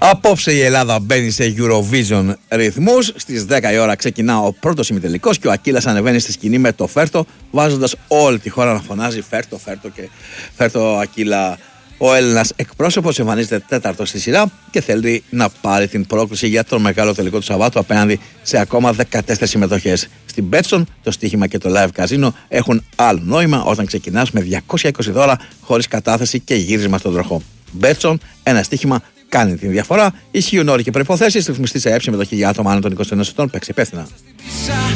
Απόψε η Ελλάδα μπαίνει σε Eurovision ρυθμούς. Στις 10 η ώρα ξεκινά ο πρώτος ημιτελικός και ο Ακύλας ανεβαίνει στη σκηνή με το φέρτο, βάζοντας όλη τη χώρα να φωνάζει φέρτο, φέρτο και φέρτο Ακύλα. Ο Έλληνας εκπρόσωπος εμφανίζεται τέταρτος στη σειρά και θέλει να πάρει την πρόκληση για τον μεγάλο τελικό του Σαββάτου απέναντι σε ακόμα 14 συμμετοχές. Στην Betson το στοίχημα και το live καζίνο έχουν άλλο νόημα όταν ξεκινάς με $220 χωρίς κατάθεση και γύρισμα στον τροχό. Betson, ένα στοίχημα κάνει την διαφορά. Ισχύουν όροι και προϋποθέσεις. Ρυθμιστή σε συμμετοχή για άτομα άνω των 21 ετών. Παίξει υπεύθυνα.